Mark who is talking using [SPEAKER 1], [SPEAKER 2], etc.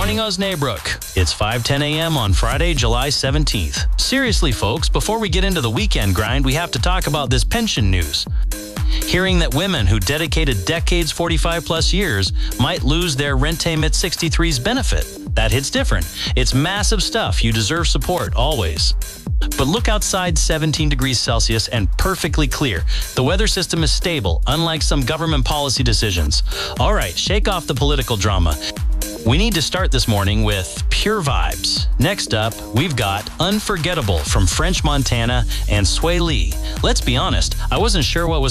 [SPEAKER 1] morning, Osnabrück. It's 5:10 a.m. on Friday, July 17th. Seriously, folks, before we get into the weekend grind, we have to talk about this pension news. Hearing that women who dedicated decades, 45 plus years, might lose their Rente mit 63's benefit. That hits different. It's massive stuff. You deserve support, always. But look outside, 17 degrees Celsius and perfectly clear. The weather system is stable, unlike some government policy decisions. All right, shake off the political drama. We need to start this morning with pure vibes. Next up, we've got Unforgettable from French Montana and Sway Lee. Let's be honest, I wasn't sure what was